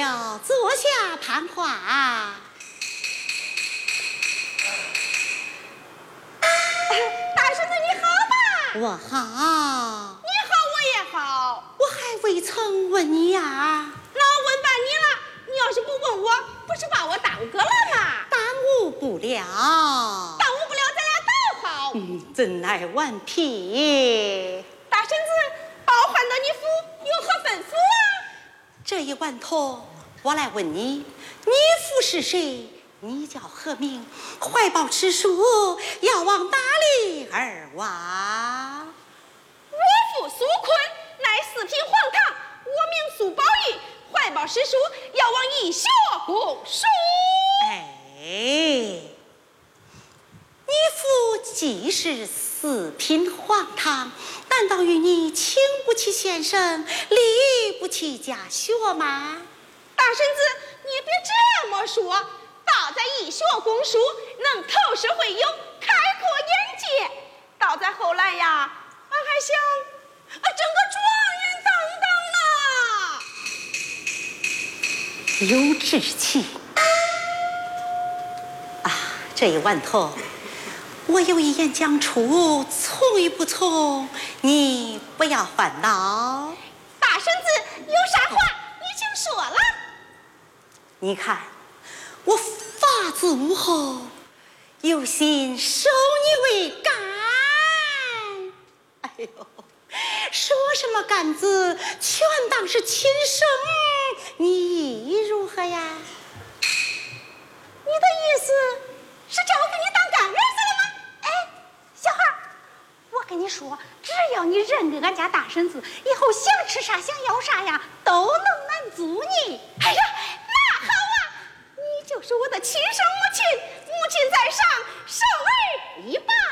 了，坐下盘话。 大婶子你好吧？ 我好。 你好，我也好。 我还未曾问你呀。 那问半你了，你要是不问我，不是把我耽搁了吗？ 耽误不了。 耽误不了，咱俩都好。 怎奈顽皮。 大婶子，把我唤到你府，有何吩咐啊？ 这一晚头，我来问你，你父是谁？你叫何名？怀抱吃书，要往哪里而往？ 我父苏坤，乃四品皇堂，我名苏宝玉，怀抱诗书，要往义学攻书。 你父既是四品皇堂，难道与你请不起先生，立不起家学吗？ 大婶子，你别这么说，倒在义学攻书，能透视会友，开阔眼界。倒在后来呀，俺还想整个状元当当呢。 有志气啊！这一晚头，我有一言讲出，从与不从，你不要烦恼。 大婶子有啥话，你请说了。 你看，我发自武后，有心收你为干。哎呦，说什么干子，全当是亲生，你意如何呀？ 你的意思是叫我给你当干儿子了吗？哎，小孩，我跟你说，只要你认给俺家大婶子，以后想吃啥想要啥呀，都能满足你。哎呀，那好啊，你就是我的亲生母亲，母亲在上，生儿一把。